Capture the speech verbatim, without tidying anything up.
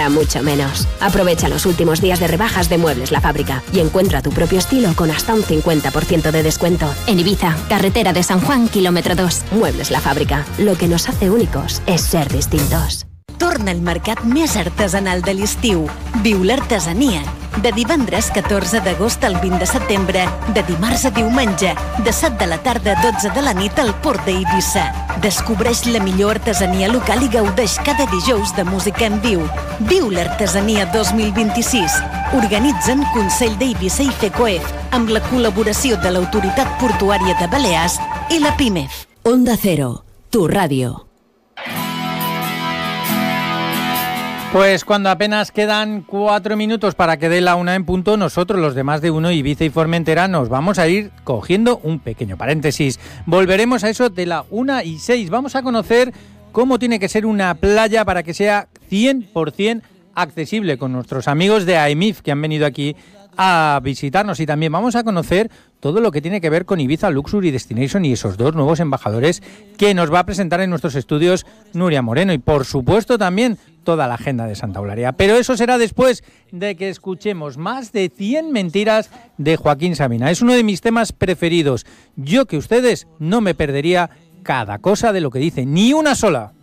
cuesta mucho menos. Aprovecha los últimos días de rebajas de Muebles La Fábrica y encuentra tu propio estilo con hasta un cincuenta por ciento de descuento. En Ibiza, carretera de San Juan, kilómetro dos. Muebles La Fábrica. Lo que nos hace únicos es ser distintos. Torna al mercat més artesanal de l'estiu. Viu l'artesania. De divendres catorze d'agost al vint de setembre, de dimarts a diumenge, de set de la tarda a dotze de la nit al Port d'Eivissa. Descobreix la millor artesania local i gaudeix cada dijous de música en viu. Viu l'artesania dos mil vint-i-sis. Organitzen Consell d'Eivissa i FECOEF amb la col·laboració de l'Autoritat Portuària de Balears i la PIMEF. Onda Cero, tu radio. Pues cuando apenas quedan cuatro minutos para que dé la una en punto, nosotros, los demás de Uno, Ibiza y Formentera, nos vamos a ir cogiendo un pequeño paréntesis. Volveremos a eso de la una y seis. Vamos a conocer cómo tiene que ser una playa para que sea cien por ciento accesible, con nuestros amigos de A E M I F que han venido aquí a visitarnos, y también vamos a conocer todo lo que tiene que ver con Ibiza Luxury Destination y esos dos nuevos embajadores que nos va a presentar en nuestros estudios Nuria Moreno, y por supuesto también toda la agenda de Santa Eulalia. Pero eso será después de que escuchemos Más de cien mentiras de Joaquín Sabina. Es uno de mis temas preferidos. Yo, que ustedes, no me perdería cada cosa de lo que dice, ni una sola.